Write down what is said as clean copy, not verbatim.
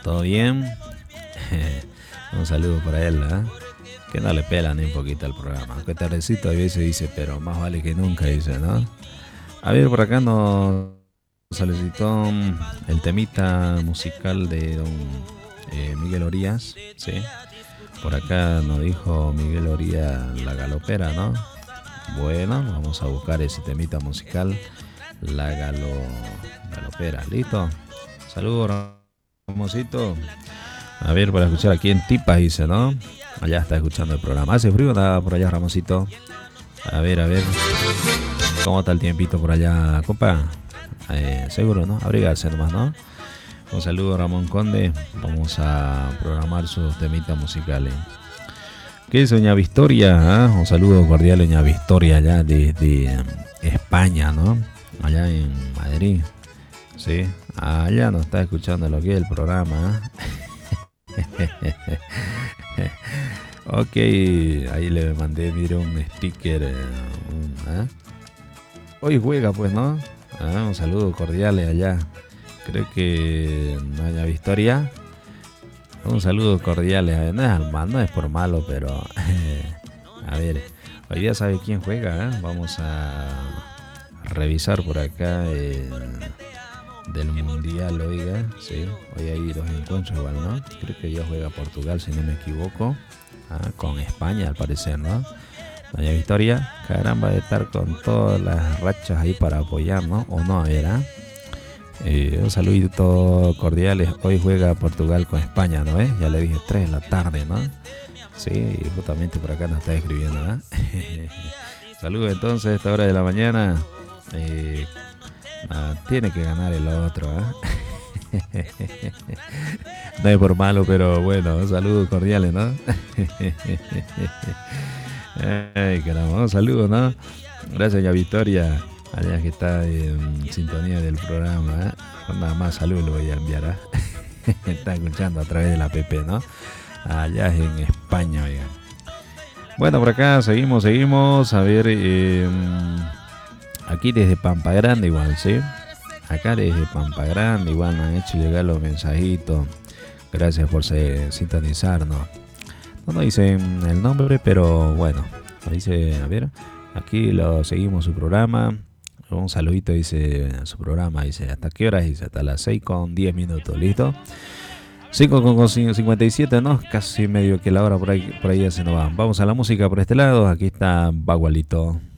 ¿Todo bien? Un saludo para él, ¿eh? Que no le pela ni un poquito al programa. Aunque tardecito a veces dice, pero más vale que nunca, dice, ¿no? A ver, por acá nos solicitó el temita musical de don Miguel Orías, ¿sí? Por acá nos dijo Miguel Orías la galopera, ¿no? Bueno, vamos a buscar ese temita musical, la galopera. ¿Listo? Saludos, Ramosito. A ver, para escuchar aquí en Tipa, dice, ¿no? Allá está escuchando el programa. ¿Hace frío nada por allá, Ramosito? A ver. ¿Cómo está el tiempito por allá, compa? Seguro, ¿no? Abrigarse nomás, ¿no? Un saludo, Ramón Conde. Vamos a programar sus temitas musicales. ¿Qué es doña Victoria? Un saludo cordial, doña Victoria, allá de España, ¿no? Allá en Madrid. Sí, allá nos está escuchando lo que es el programa. Ok, ahí le mandé, mire, un sticker. Hoy juega, pues, ¿no? Un saludo cordial allá. Creo que doña Victoria. Un saludo cordial. No es por malo, pero a ver, hoy día sabe quién juega, ¿eh? Vamos a revisar por acá del mundial, oiga, sí, hoy hay dos encuentros igual, ¿no? Creo que ya juega Portugal, si no me equivoco, con España al parecer, ¿no? Doña Victoria, caramba, de estar con todas las rachas ahí para apoyar, ¿no? O no, a ver, un saludito cordial. Hoy juega Portugal con España, ¿no? Ya le dije 3 de la tarde, ¿no? Sí, justamente por acá nos está escribiendo, ¿no? Saludos entonces a esta hora de la mañana. Tiene que ganar el otro, ¿eh? No es por malo, pero bueno, saludos cordiales, ¿no? Ay, caramba, un saludo, ¿no? Gracias, doña Victoria, allá que está en sintonía del programa, ¿eh? Nada más saludos le voy a enviar, ¿eh? Está escuchando a través de la app, ¿no? Allá en España, oigan. Bueno, por acá seguimos. A ver, aquí desde Pampa Grande igual, ¿sí? Acá desde Pampa Grande igual me han hecho llegar los mensajitos. Gracias por sintonizarnos. No nos dicen el nombre, pero bueno, nos dice, a ver, aquí lo seguimos su programa. Un saludito, dice su programa, dice, ¿hasta qué hora? Dice, hasta las 6:10, ¿listo? 5:57, ¿no? Casi medio que la hora por ahí ya se nos va. Vamos a la música por este lado, aquí está Bagualito.